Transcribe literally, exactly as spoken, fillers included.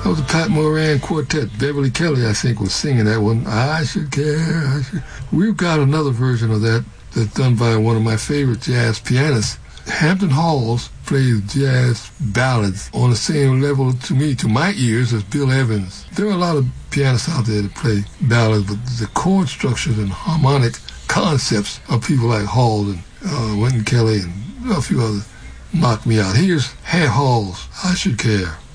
That was the Pat Moran Quartet. Beverly Kelly, I think, was singing that one. I should care. I should. We've got another version of that that's done by one of my favorite jazz pianists. Hampton Halls plays jazz ballads on the same level to me, to my ears, as Bill Evans. There are a lot of pianists out there that play ballads, but the chord structures and harmonic concepts of people like Hall and uh, Wynton Kelly and a few others knock me out. Here's Hank Hall's I Should Care.